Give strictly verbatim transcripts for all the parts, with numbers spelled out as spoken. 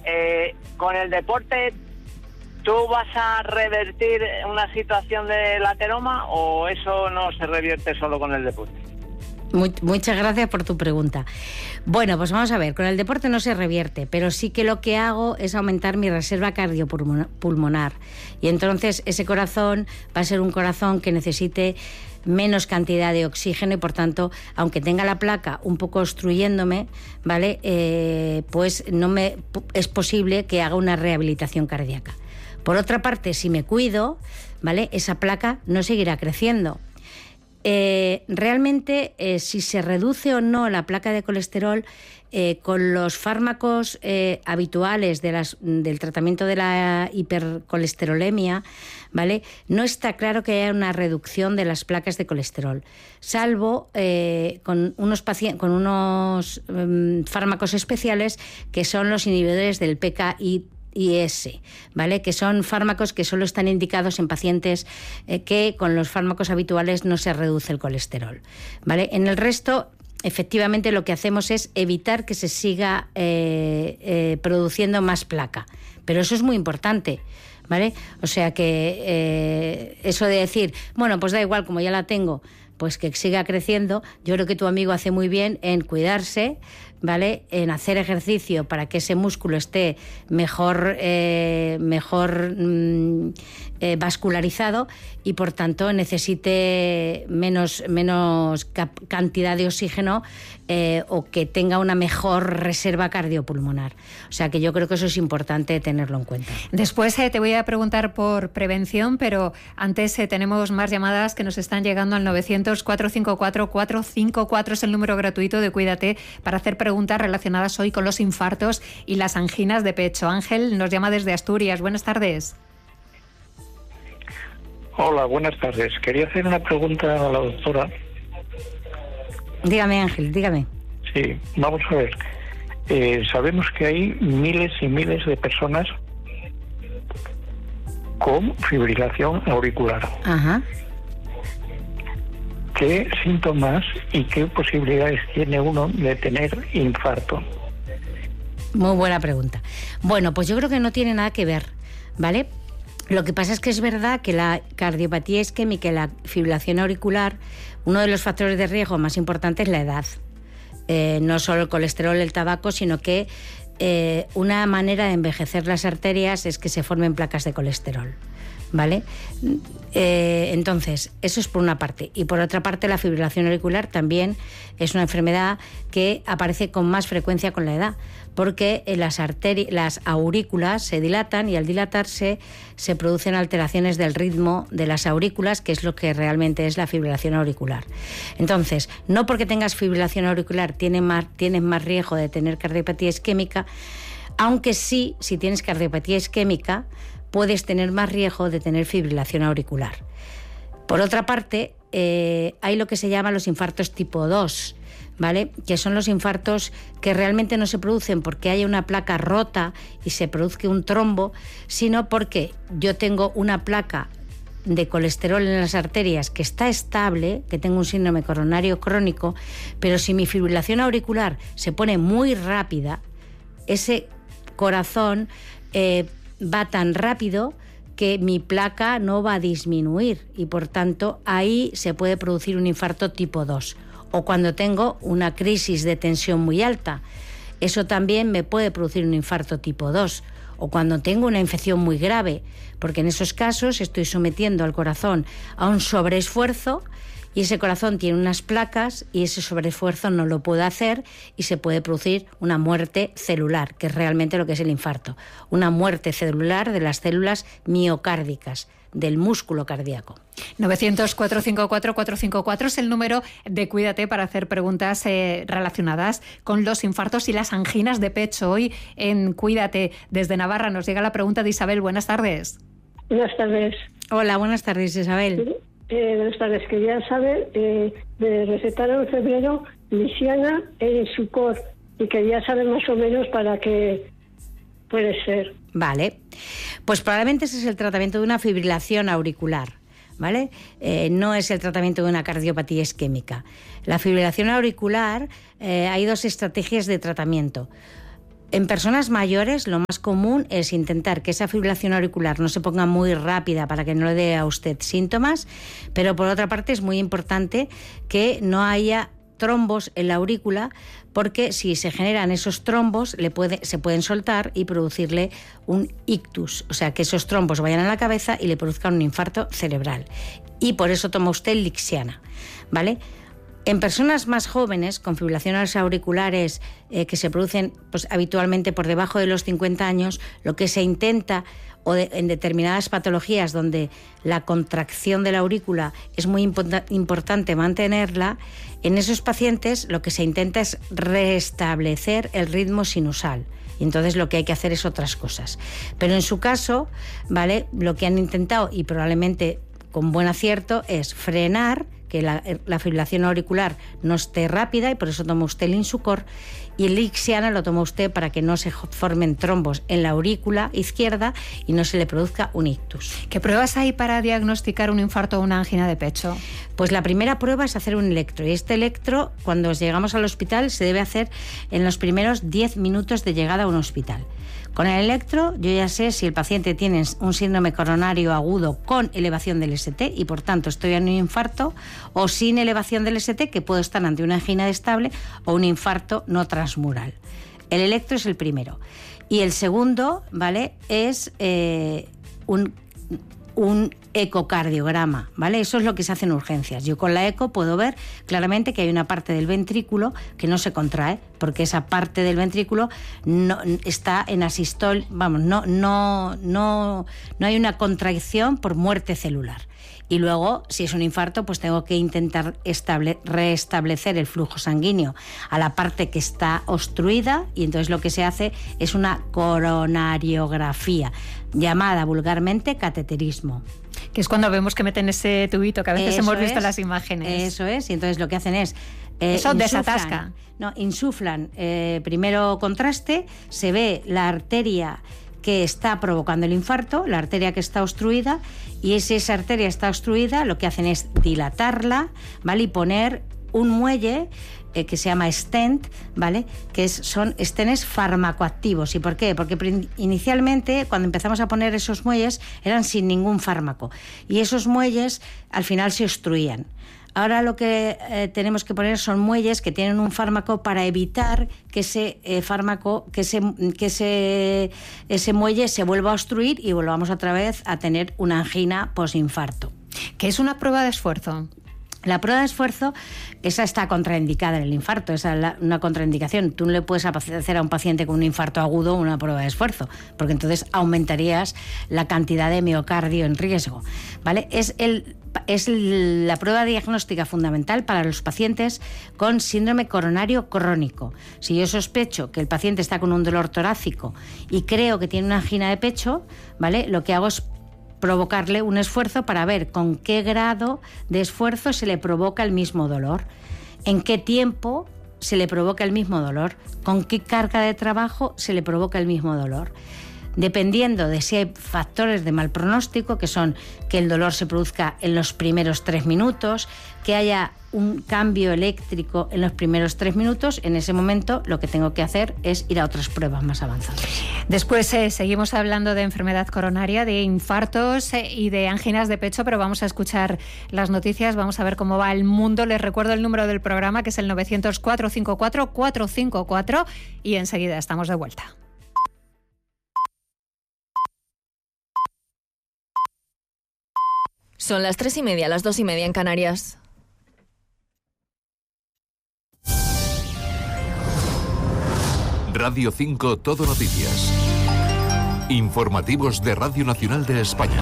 eh, con el deporte, ¿tú vas a revertir una situación del ateroma o eso no se revierte solo con el deporte? Muy, muchas gracias por tu pregunta. Bueno, pues vamos a ver, con el deporte no se revierte, pero sí que lo que hago es aumentar mi reserva cardiopulmonar. Y entonces ese corazón va a ser un corazón que necesite menos cantidad de oxígeno y, por tanto, aunque tenga la placa un poco obstruyéndome, ¿vale? Eh, pues no me es posible que haga una rehabilitación cardíaca. Por otra parte, si me cuido, ¿vale? Esa placa no seguirá creciendo. Eh, realmente, eh, si se reduce o no la placa de colesterol eh, con los fármacos eh, habituales de las, del tratamiento de la hipercolesterolemia, ¿vale? No está claro que haya una reducción de las placas de colesterol, salvo eh, con unos, pacien- con unos um, fármacos especiales que son los inhibidores del P K I S, ¿vale? Que son fármacos que solo están indicados en pacientes eh, que con los fármacos habituales no se reduce el colesterol, ¿vale? En el resto, efectivamente, lo que hacemos es evitar que se siga eh, eh, produciendo más placa, pero eso es muy importante, ¿vale? O sea que eh, eso de decir, bueno, pues da igual, como ya la tengo, pues que siga creciendo. Yo creo que tu amigo hace muy bien en cuidarse, ¿vale? En hacer ejercicio para que ese músculo esté mejor, eh, mejor mm, eh, vascularizado y, por tanto, necesite menos, menos cap- cantidad de oxígeno eh, o que tenga una mejor reserva cardiopulmonar. O sea que yo creo que eso es importante tenerlo en cuenta. Después eh, te voy a preguntar por prevención, pero antes eh, tenemos más llamadas que nos están llegando al novecientos, cuatrocientos cincuenta y cuatro, cuatrocientos cincuenta y cuatro, es el número gratuito de Cuídate para hacer preguntas relacionadas hoy con los infartos y las anginas de pecho. Ángel nos llama desde Asturias. Buenas tardes. Hola, buenas tardes. Quería hacer una pregunta a la doctora. Dígame, Ángel, dígame. Sí, vamos a ver. Eh, sabemos que hay miles y miles de personas con fibrilación auricular. Ajá. ¿Qué síntomas y qué posibilidades tiene uno de tener infarto? Muy buena pregunta. Bueno, pues yo creo que no tiene nada que ver, ¿vale? Lo que pasa es que es verdad que la cardiopatía isquémica y la fibrilación auricular, uno de los factores de riesgo más importantes es la edad. Eh, no solo el colesterol, el tabaco, sino que eh, una manera de envejecer las arterias es que se formen placas de colesterol, ¿vale? Eh, entonces, eso es por una parte. Y por otra parte, la fibrilación auricular también es una enfermedad que aparece con más frecuencia con la edad, porque las arteri- las aurículas se dilatan y al dilatarse se producen alteraciones del ritmo de las aurículas, que es lo que realmente es la fibrilación auricular. Entonces, no porque tengas fibrilación auricular tienes más, tienes más riesgo de tener cardiopatía isquémica, aunque sí, si tienes cardiopatía isquémica, puedes tener más riesgo de tener fibrilación auricular. Por otra parte, eh, hay lo que se llama los infartos tipo dos, ¿vale? Que son los infartos que realmente no se producen porque haya una placa rota y se produzca un trombo, sino porque yo tengo una placa de colesterol en las arterias que está estable, que tengo un síndrome coronario crónico, pero si mi fibrilación auricular se pone muy rápida, ese corazón eh, va tan rápido que mi placa no va a disminuir y, por tanto, ahí se puede producir un infarto tipo dos. O cuando tengo una crisis de tensión muy alta, eso también me puede producir un infarto tipo dos. O cuando tengo una infección muy grave, porque en esos casos estoy sometiendo al corazón a un sobreesfuerzo y ese corazón tiene unas placas y ese sobreesfuerzo no lo puede hacer y se puede producir una muerte celular, que es realmente lo que es el infarto. Una muerte celular de las células miocárdicas, del músculo cardíaco. novecientos, cuatrocientos cincuenta y cuatro, cuatrocientos cincuenta y cuatro es el número de Cuídate para hacer preguntas eh, relacionadas con los infartos y las anginas de pecho. Hoy en Cuídate desde Navarra nos llega la pregunta de Isabel. Buenas tardes. Buenas tardes. Hola, buenas tardes, Isabel. Eh, buenas tardes. Quería saber, eh, me recetaron en febrero Lisiana en Sucor y quería saber más o menos para qué puede ser. Vale, pues probablemente ese es el tratamiento de una fibrilación auricular, ¿vale? Eh, no es el tratamiento de una cardiopatía isquémica. La fibrilación auricular, eh, hay dos estrategias de tratamiento. En personas mayores lo más común es intentar que esa fibrilación auricular no se ponga muy rápida para que no le dé a usted síntomas, pero por otra parte es muy importante que no haya trombos en la aurícula, porque si se generan esos trombos le puede, se pueden soltar y producirle un ictus, o sea que esos trombos vayan a la cabeza y le produzcan un infarto cerebral. Y por eso toma usted Lixiana, ¿vale? En personas más jóvenes, con fibrilaciones auriculares eh, que se producen pues, habitualmente por debajo de los cincuenta años, lo que se intenta, o de, en determinadas patologías donde la contracción de la aurícula es muy impo- importante mantenerla, en esos pacientes lo que se intenta es restablecer el ritmo sinusal. Y entonces lo que hay que hacer es otras cosas. Pero en su caso, ¿vale?, lo que han intentado, y probablemente con buen acierto, es frenar que la, la fibrilación auricular no esté rápida, y por eso toma usted el Insucor, y el Lixiana lo toma usted para que no se formen trombos en la aurícula izquierda y no se le produzca un ictus. ¿Qué pruebas hay para diagnosticar un infarto o una angina de pecho? Pues la primera prueba es hacer un electro, y este electro, cuando llegamos al hospital, se debe hacer en los primeros diez minutos de llegada a un hospital. Con el electro yo ya sé si el paciente tiene un síndrome coronario agudo con elevación del S T y por tanto estoy en un infarto, o sin elevación del S T, que puedo estar ante una angina estable o un infarto no transmural. El electro es el primero. Y el segundo, ¿vale?, es eh, un, un ecocardiograma, ¿vale? Eso es lo que se hace en urgencias. Yo con la eco puedo ver claramente que hay una parte del ventrículo que no se contrae, porque esa parte del ventrículo no está en asistol, vamos, no, no, no, no hay una contracción por muerte celular. Y luego, si es un infarto, pues tengo que intentar estable, restablecer el flujo sanguíneo a la parte que está obstruida, y entonces lo que se hace es una coronariografía, llamada vulgarmente cateterismo. Que es cuando vemos que meten ese tubito que a veces Eso hemos visto es, en las imágenes. Eso es, y entonces lo que hacen es... Eh, Eso insuflan, desatasca. No, insuflan eh, primero contraste, se ve la arteria que está provocando el infarto, la arteria que está obstruida, y si esa arteria está obstruida, lo que hacen es dilatarla, ¿vale?, y poner un muelle eh, que se llama stent, ¿vale?, que es, son stents farmacoactivos. ¿Y por qué? Porque prin- inicialmente, cuando empezamos a poner esos muelles, eran sin ningún fármaco, y esos muelles al final se obstruían. Ahora lo que eh, tenemos que poner son muelles que tienen un fármaco para evitar que ese eh, fármaco, que ese, que ese, ese muelle se vuelva a obstruir y volvamos otra vez a tener una angina posinfarto. ¿Qué es una prueba de esfuerzo? La prueba de esfuerzo, esa está contraindicada en el infarto, esa es la, una contraindicación. Tú no le puedes hacer a un paciente con un infarto agudo una prueba de esfuerzo, porque entonces aumentarías la cantidad de miocardio en riesgo, ¿vale? Es, el, es el, la prueba diagnóstica fundamental para los pacientes con síndrome coronario crónico. Si yo sospecho que el paciente está con un dolor torácico y creo que tiene una angina de pecho, ¿vale?, lo que hago es provocarle un esfuerzo para ver con qué grado de esfuerzo se le provoca el mismo dolor, en qué tiempo se le provoca el mismo dolor, con qué carga de trabajo se le provoca el mismo dolor. Dependiendo de si hay factores de mal pronóstico, que son que el dolor se produzca en los primeros tres minutos, que haya un cambio eléctrico en los primeros tres minutos, en ese momento lo que tengo que hacer es ir a otras pruebas más avanzadas. Después eh, seguimos hablando de enfermedad coronaria, de infartos eh, y de anginas de pecho, pero vamos a escuchar las noticias, vamos a ver cómo va el mundo. Les recuerdo el número del programa, que es el novecientos, cuatrocientos cincuenta y cuatro, cuatrocientos cincuenta y cuatro, y enseguida estamos de vuelta. Son las tres y media, las dos y media en Canarias. Radio cinco Todo Noticias. Informativos de Radio Nacional de España.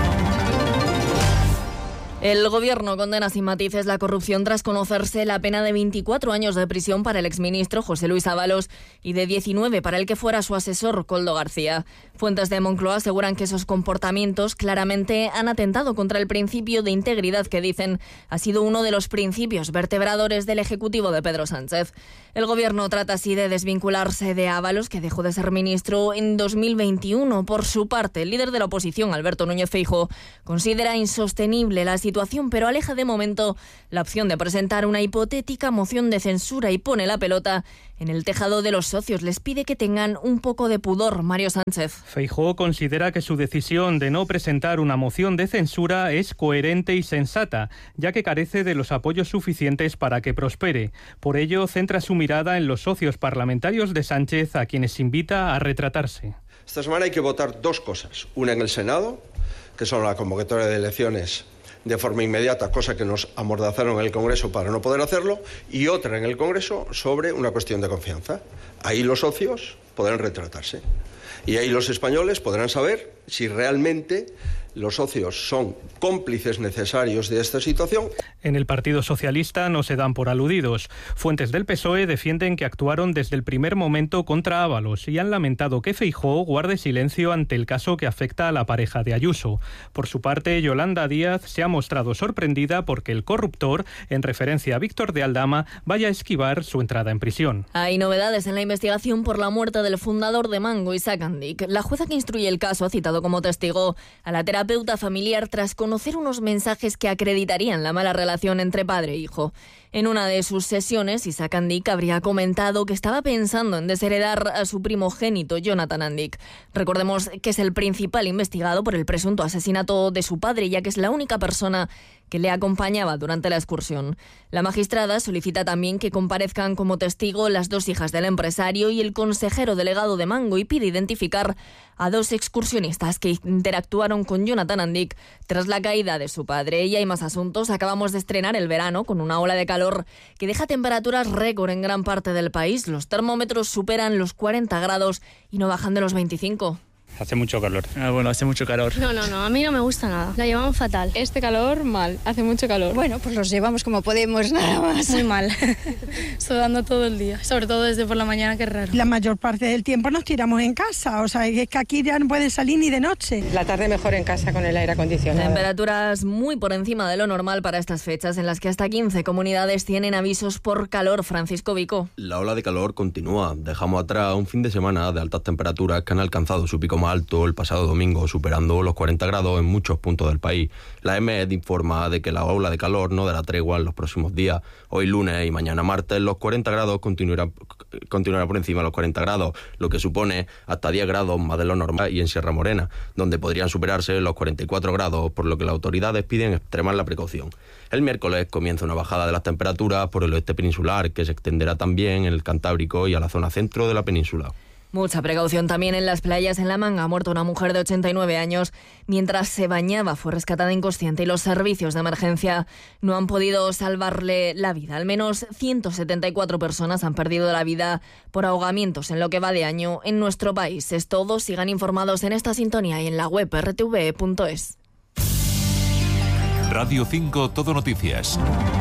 El Gobierno condena sin matices la corrupción tras conocerse la pena de veinticuatro años de prisión para el exministro José Luis Ábalos y de diecinueve para el que fuera su asesor Koldo García. Fuentes de Moncloa aseguran que esos comportamientos claramente han atentado contra el principio de integridad que, dicen, ha sido uno de los principios vertebradores del Ejecutivo de Pedro Sánchez. El Gobierno trata así de desvincularse de Ábalos, que dejó de ser ministro en dos mil veintiuno. Por su parte, el líder de la oposición, Alberto Núñez Feijóo, considera insostenible la situación situación, pero aleja de momento la opción de presentar una hipotética moción de censura y pone la pelota en el tejado de los socios. Les pide que tengan un poco de pudor. Mario Sánchez. Feijóo considera que su decisión de no presentar una moción de censura es coherente y sensata, ya que carece de los apoyos suficientes para que prospere. Por ello, centra su mirada en los socios parlamentarios de Sánchez, a quienes invita a retratarse. Esta semana hay que votar dos cosas. Una en el Senado, que son la convocatoria de elecciones de forma inmediata, cosa que nos amordazaron en el Congreso para no poder hacerlo, y otra en el Congreso sobre una cuestión de confianza. Ahí los socios podrán retratarse. Y ahí los españoles podrán saber si realmente los socios son cómplices necesarios de esta situación. En el Partido Socialista no se dan por aludidos. Fuentes del P S O E defienden que actuaron desde el primer momento contra Ábalos y han lamentado que Feijóo guarde silencio ante el caso que afecta a la pareja de Ayuso. Por su parte, Yolanda Díaz se ha mostrado sorprendida porque el corruptor, en referencia a Víctor de Aldama, vaya a esquivar su entrada en prisión. Hay novedades en la investigación por la muerte del fundador de Mango, Isaac Andic. La jueza que instruye el caso ha citado como testigo a la terapeuta familiar tras conocer unos mensajes que acreditarían la mala relación entre padre e hijo. En una de sus sesiones, Isaac Andic habría comentado que estaba pensando en desheredar a su primogénito, Jonathan Andic. Recordemos que es el principal investigado por el presunto asesinato de su padre, ya que es la única persona que le acompañaba durante la excursión. La magistrada solicita también que comparezcan como testigo las dos hijas del empresario y el consejero delegado de Mango y pide identificar a dos excursionistas que interactuaron con Jonathan Andic tras la caída de su padre. Y hay más asuntos. Acabamos de estrenar el verano con una ola de calor que deja temperaturas récord en gran parte del país. Los termómetros superan los cuarenta grados y no bajan de los veinticinco. Hace mucho calor. Ah, bueno, hace mucho calor. No, no, no, a mí no me gusta nada. La llevamos fatal. Este calor, mal. Hace mucho calor. Bueno, pues los llevamos como podemos, nada más. Muy mal. Sudando todo el día. Sobre todo desde por la mañana, que es raro. La mayor parte del tiempo nos tiramos en casa. O sea, es que aquí ya no puede salir ni de noche. La tarde mejor en casa con el aire acondicionado. Temperaturas muy por encima de lo normal para estas fechas, en las que hasta quince comunidades tienen avisos por calor. Francisco Vico. La ola de calor continúa. Dejamos atrás un fin de semana de altas temperaturas que han alcanzado su pico más alto el pasado domingo, superando los cuarenta grados en muchos puntos del país. La E M E D informa de que la ola de calor no dará tregua en los próximos días. Hoy lunes y mañana martes los cuarenta grados continuarán, continuarán por encima de los cuarenta grados, lo que supone hasta diez grados más de lo normal, y en Sierra Morena, donde podrían superarse los cuarenta y cuatro grados, por lo que las autoridades piden extremar la precaución. El miércoles comienza una bajada de las temperaturas por el oeste peninsular, que se extenderá también en el Cantábrico y a la zona centro de la península. Mucha precaución también en las playas. En La Manga ha muerto una mujer de ochenta y nueve años mientras se bañaba. Fue rescatada inconsciente y los servicios de emergencia no han podido salvarle la vida. Al menos ciento setenta y cuatro personas han perdido la vida por ahogamientos en lo que va de año en nuestro país. Es todo. Sigan informados en esta sintonía y en la web erre te ve punto es. Radio cinco Todo Noticias.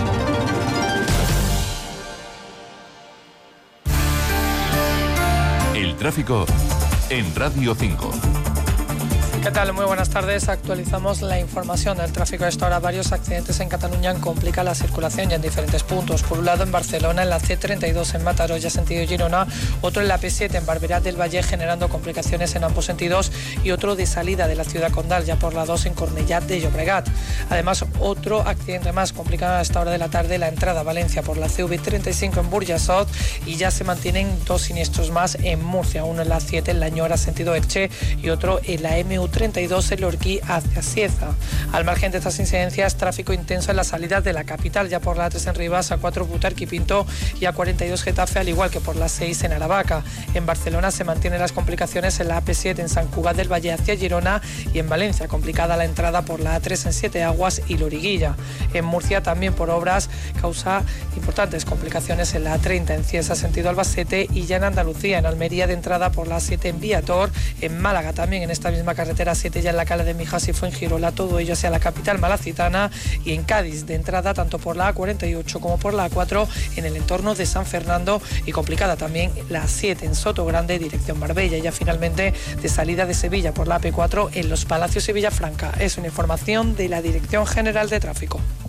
El tráfico en Radio cinco. ¿Qué tal? Muy buenas tardes. Actualizamos la información del tráfico. A esta hora varios accidentes en Cataluña complican la circulación ya en diferentes puntos. Por un lado en Barcelona, en la ce treinta y dos en Mataró, ya sentido Girona, otro en la pe siete en Barberá del Valle, generando complicaciones en ambos sentidos, y otro de salida de la ciudad condal, ya por la dos en Cornellà de Llobregat. Además, otro accidente más complica a esta hora de la tarde la entrada a Valencia por la ce ve treinta y cinco en Burjassot, y ya se mantienen dos siniestros más en Murcia, uno en la siete en La Ñora sentido Elche y otro en la eme u treinta y dos en Lorquí hacia Cieza. Al margen de estas incidencias, tráfico intenso en las salidas de la capital, ya por la a tres en Rivas, a cuatro Butarque y Pinto y a cuarenta y dos Getafe, al igual que por la seis en Aravaca. En Barcelona se mantienen las complicaciones en la a pe siete en Sant Cugat del Valle hacia Girona, y en Valencia complicada la entrada por la a tres en Siete Aguas y Loriguilla. En Murcia también por obras causa importantes complicaciones en la a treinta en Cieza sentido Albacete, y ya en Andalucía, en Almería de entrada por la a siete en Viator, en Málaga también en esta misma carretera siete ya en la Cala de Mijas y Fuengirola, todo ello hacia la capital malacitana, y en Cádiz de entrada tanto por la a cuarenta y ocho como por la a cuatro en el entorno de San Fernando, y complicada también la a siete en Sotogrande dirección Marbella, y ya finalmente de salida de Sevilla por la a pe cuatro en Los Palacios y Villafranca. Es una información de la Dirección General de Tráfico.